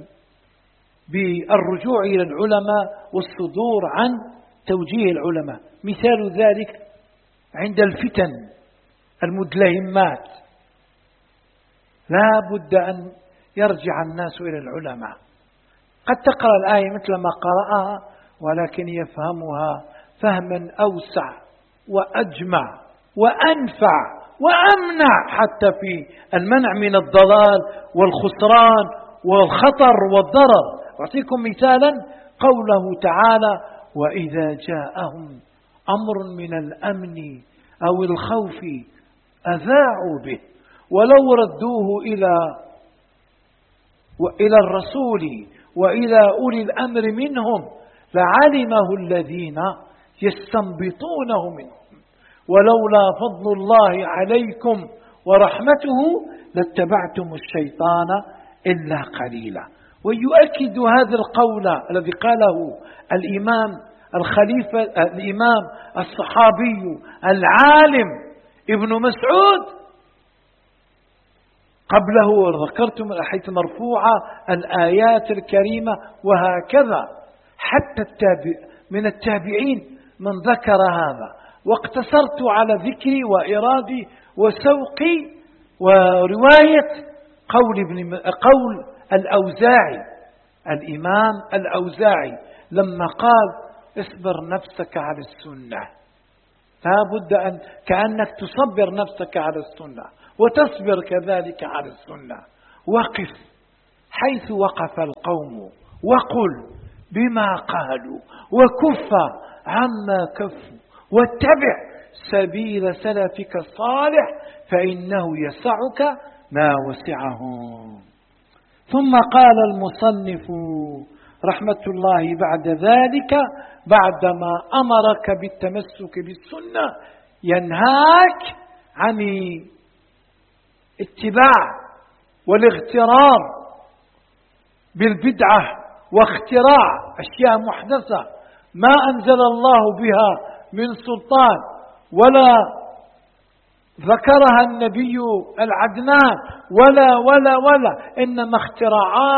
بالرجوع إلى العلماء والصدور عن توجيه العلماء. مثال ذلك عند الفتن المدلهمات لا بد أن يرجع الناس إلى العلماء. قد تقرأ الآية مثل ما قرأها ولكن يفهمها فهما أوسع وأجمع وأنفع وأمنع حتى في المنع من الضلال والخسران والخطر والضرر. أعطيكم مثالا قوله تعالى وإذا جاءهم أمر من الأمن أو الخوف أذاعوا به ولو ردوه إلى وإلى الرسول وإلى أولي الأمر منهم لعلمه الذين يستنبطونه منهم ولولا فضل الله عليكم ورحمته لاتبعتم الشيطان إلا قليلا. ويؤكد هذا القول الذي قاله الإمام الخليفة الإمام الصحابي العالم ابن مسعود قبله ذكرتم حيث مرفوعة الآيات الكريمة وهكذا حتى التابع من التابعين من ذكر هذا. واقتصرت على ذكري وإرادي وسوقي ورواية قول ابن قول الأوزاعي الإمام الأوزاعي لما قال اصبر نفسك على السنة، لا بد أن كأنك تصبر نفسك على السنة وتصبر كذلك على السنة. وقف حيث وقف القوم وقل بما قالوا وكف عما كفوا واتبع سبيل سلفك الصالح فإنه يسعك ما وسعهم. ثم قال المصنف رحمة الله بعد ذلك بعدما أمرك بالتمسك بالسنة ينهاك عن اتباع والاغترار بالبدعة واختراع أشياء محدثة ما أنزل الله بها من سلطان ولا ذكرها النبي العدنان ولا ولا ولا إنما اختراعات